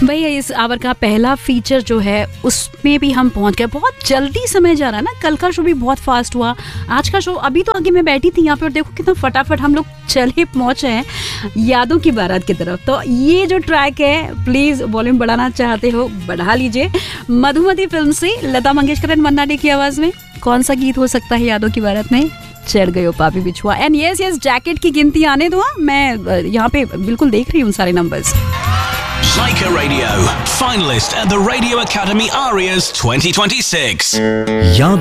भैया इस आवर का पहला फीचर जो है उसमें भी हम पहुंच गए। बहुत जल्दी समय जा रहा है ना, कल का शो भी बहुत फास्ट हुआ, आज का शो अभी तो आगे मैं बैठी थी यहाँ पे और देखो कितना फटाफट हम लोग चले पहुंचे हैं यादों की बारात की तरफ। तो ये जो ट्रैक है, प्लीज वॉल्यूम बढ़ाना चाहते हो बढ़ा लीजिए। मधुमती फिल्म से Lata Mangeshkar and Manna day की आवाज में कौन सा गीत हो सकता है यादों की बारात में? चढ़ गए हो पापी बिछुआ। एंड यस जैकेट की गिनती आने दो, मैं यहाँ पे बिल्कुल देख रही हूँ सारे numbers. Leica Radio, finalist at the Radio Academy Arias 2026.